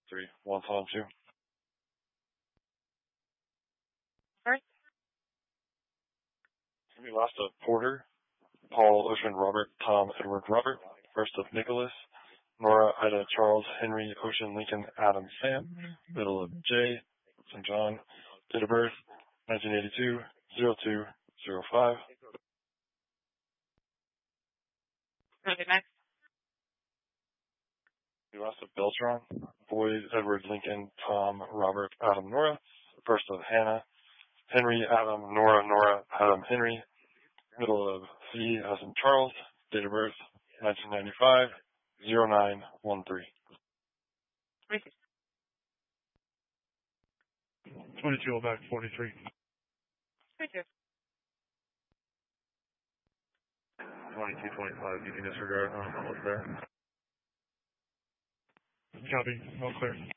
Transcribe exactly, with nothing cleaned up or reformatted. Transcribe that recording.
three, one, Tom, two. First. We lost of Porter, Paul, Ocean, Robert, Tom, Edward, Robert. First of Nicholas, Nora, Ida, Charles, Henry, Ocean, Lincoln, Adam, Sam. Middle of J, Saint John. Date of birth, nineteen eighty-two, oh two oh five. Okay, next. We lost of Beltron, Boyd, Edward, Lincoln, Tom, Robert, Adam, Nora. First of Hannah, Henry, Adam, Nora, Nora, Adam, Henry. Middle of C, as in Charles. Date of birth, nineteen ninety-five, oh nine one three. twenty-two, oh back, forty-three. twenty-two. twenty-two, twenty-five, you can disregard. I don't know what's there. Copy. All clear.